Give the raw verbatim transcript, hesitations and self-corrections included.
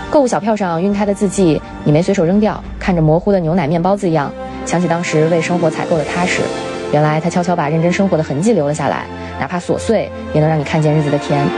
购物小票上晕开的字迹，你没随手扔掉，看着模糊的牛奶面包字样，想起当时为生活采购的踏实。原来他悄悄把认真生活的痕迹留了下来，哪怕琐碎，也能让你看见日子的甜。